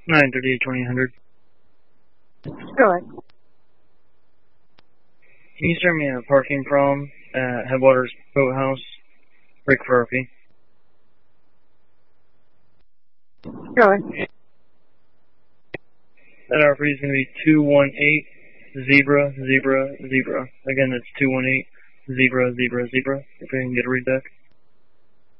9:38, 2000. Go ahead. Can you send me a parking problem at Headwaters Boathouse, Rick Murphy? Go ahead. That RFP is going to be 218 zebra zebra zebra. Again, that's 218 zebra zebra zebra. If I can get a read back.